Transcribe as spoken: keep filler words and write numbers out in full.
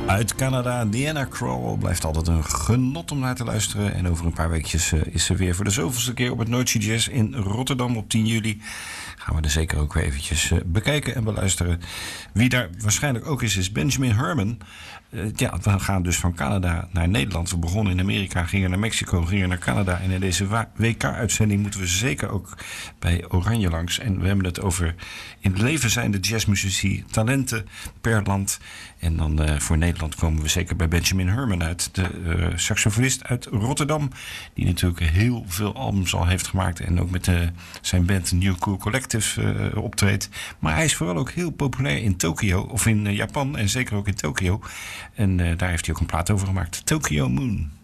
Uit Canada, Diana Krall. Blijft altijd een genot om naar te luisteren. En over een paar weekjes uh, is ze weer voor de zoveelste keer op het Noordse Jazz in Rotterdam op tien juli. Gaan we er zeker ook weer eventjes uh, bekijken en beluisteren. Wie daar waarschijnlijk ook is, is Benjamin Herman. Uh, ja, we gaan dus van Canada naar Nederland. We begonnen in Amerika, gingen naar Mexico, gingen naar Canada. En in deze W K-uitzending moeten we zeker ook bij Oranje langs. En we hebben het over in het leven zijnde jazzmuzici, talenten per land. En dan uh, voor Nederland komen we zeker bij Benjamin Herman uit. De uh, saxofonist uit Rotterdam. Die natuurlijk heel veel albums al heeft gemaakt. En ook met uh, zijn band New Cool Collective uh, optreedt. Maar hij is vooral ook heel populair in Tokio. Of in uh, Japan en zeker ook in Tokio. En uh, daar heeft hij ook een plaat over gemaakt. Tokyo Moon.